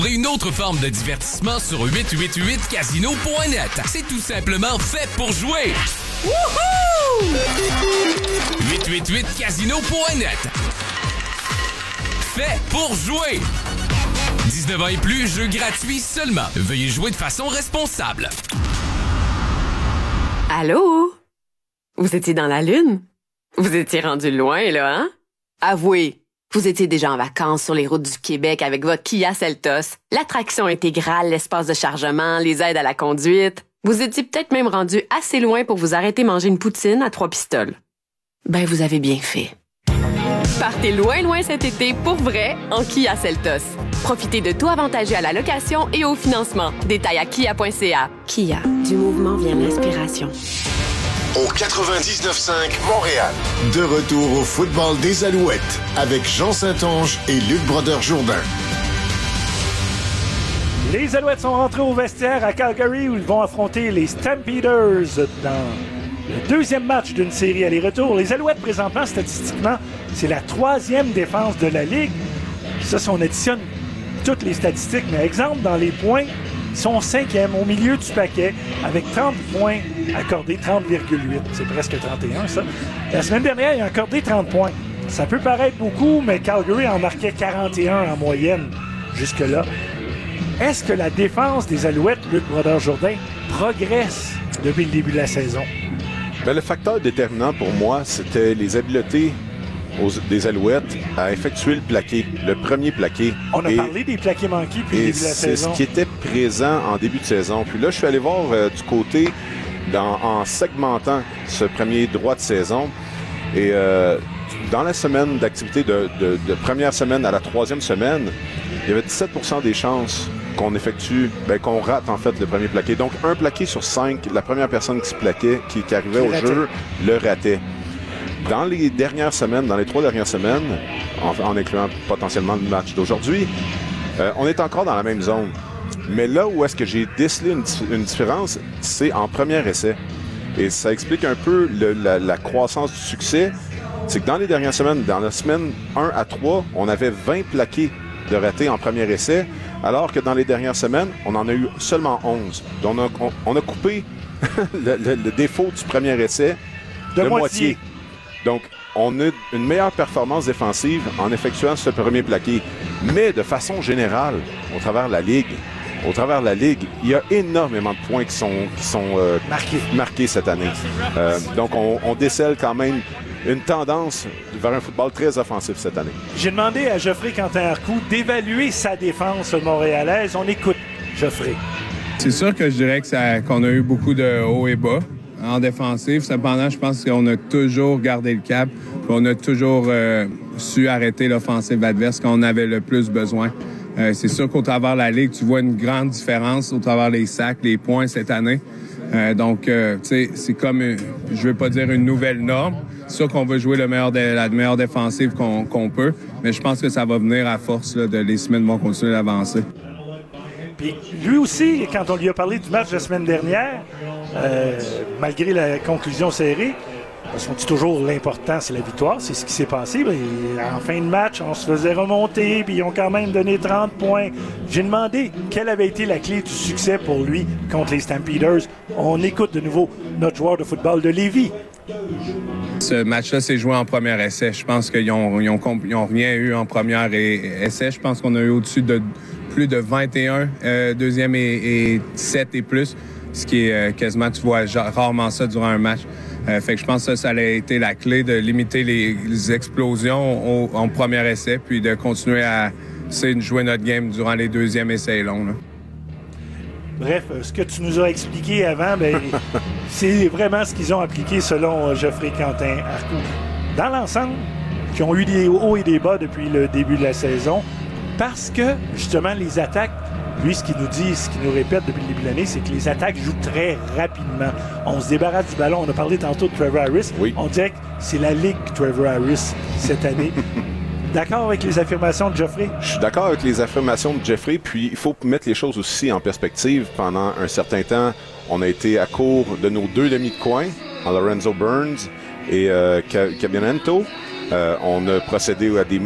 Une autre forme de divertissement sur 888casino.net. C'est tout simplement fait pour jouer. Wouhou! 888casino.net. Fait pour jouer. 19 ans et plus, jeu gratuit seulement. Veuillez jouer de façon responsable. Allô? Vous étiez dans la Lune? Vous étiez rendu loin, là, hein? Avouez. Vous étiez déjà en vacances sur les routes du Québec avec votre Kia Seltos, l'attraction intégrale, l'espace de chargement, les aides à la conduite. Vous étiez peut-être même rendu assez loin pour vous arrêter manger une poutine à 3 pistoles. Ben, vous avez bien fait. Partez loin, loin cet été pour vrai en Kia Seltos. Profitez de taux avantageux à la location et au financement. Détails à kia.ca. Kia, du mouvement vient l'inspiration. Au 99.5 Montréal. De retour au football des Alouettes avec Jean Saint-Onge et Luc Brodeur-Jourdain. Les Alouettes sont rentrés au vestiaire à Calgary où ils vont affronter les Stampeders dans le deuxième match d'une série aller-retour. Les Alouettes, présentement, statistiquement, c'est la 3e défense de la Ligue. Ça, si on additionne toutes les statistiques, mais exemple, dans les points, ils sont 5e au milieu du paquet avec 30 points accordés, 30,8. C'est presque 31, ça. La semaine dernière, ils ont accordé 30 points. Ça peut paraître beaucoup, mais Calgary en marquait 41 en moyenne jusque-là. Est-ce que la défense des Alouettes, Luc Brodeur-Jourdain, progresse depuis le début de la saison? Bien, le facteur déterminant pour moi, c'était les habiletés des Alouettes à effectuer le plaqué, le premier plaqué. On a parlé des plaqués manqués depuis le début de la saison. C'est ce qui était présent en début de saison. Puis là, je suis allé voir du côté, en segmentant ce premier droit de saison. Et dans la semaine d'activité de première semaine à la 3e semaine, il y avait 17% des chances qu'on effectue, qu'on rate en fait le premier plaqué. Donc, un plaqué sur 5, la première personne qui se plaquait, qui arrivait au jeu, le ratait. Dans les dernières semaines, dans les 3 dernières semaines, en incluant potentiellement le match d'aujourd'hui, on est encore dans la même zone. Mais là où est-ce que j'ai décelé une différence, c'est en premier essai. Et ça explique un peu la croissance du succès. C'est que dans les dernières semaines, dans la semaine 1 à 3, on avait 20 plaqués de ratés en premier essai, alors que dans les dernières semaines, on en a eu seulement 11. Donc on a coupé le défaut du premier essai de moitié. Donc, on a une meilleure performance défensive en effectuant ce premier plaqué. Mais de façon générale, au travers de la Ligue, il y a énormément de points qui sont marqués cette année. Donc, on décèle quand même une tendance vers un football très offensif cette année. J'ai demandé à Geoffrey Quentin-Arcou d'évaluer sa défense montréalaise. On écoute Geoffrey. C'est sûr que je dirais qu'on a eu beaucoup de hauts et bas en défensive. Cependant, je pense qu'on a toujours gardé le cap. On a toujours su arrêter l'offensive adverse quand on avait le plus besoin. C'est sûr qu'au travers de la Ligue, tu vois une grande différence au travers des sacs, les points cette année. Donc, tu sais, c'est comme, je veux pas dire une nouvelle norme. C'est sûr qu'on veut jouer la meilleure défensive qu'on peut, mais je pense que ça va venir à force là, de les semaines vont continuer d'avancer. Puis lui aussi, quand on lui a parlé du match de la semaine dernière, malgré la conclusion serrée, parce qu'on dit toujours l'important, c'est la victoire, c'est ce qui s'est passé. Bien, en fin de match, on se faisait remonter, puis ils ont quand même donné 30 points. J'ai demandé quelle avait été la clé du succès pour lui contre les Stampeders. On écoute de nouveau notre joueur de football de Lévis. Ce match-là s'est joué en premier essai. Je pense qu'ils n'ont rien eu en premier essai. Je pense qu'on a eu au-dessus de plus de 21, deuxième et 7 et plus, ce qui est quasiment, tu vois rarement ça durant un match. Fait que je pense que ça a été la clé de limiter les explosions en premier essai, puis de continuer à jouer notre game durant les deuxièmes essais longs. Là. Bref, ce que tu nous as expliqué avant, c'est vraiment ce qu'ils ont appliqué selon Geoffrey Quentin-Arcou. Dans l'ensemble, qui ont eu des hauts et des bas depuis le début de la saison, parce que, justement, les attaques, lui, ce qu'il nous dit, ce qu'il nous répète depuis le début de l'année, c'est que les attaques jouent très rapidement. On se débarrasse du ballon. On a parlé tantôt de Trevor Harris. Oui. On dirait que c'est la Ligue Trevor Harris cette année. D'accord avec les affirmations de Geoffrey? Je suis d'accord avec les affirmations de Geoffrey, puis il faut mettre les choses aussi en perspective. Pendant un certain temps, on a été à court de nos 2 demi de coin, en Lorenzo Burns et Cabianento. On a procédé à des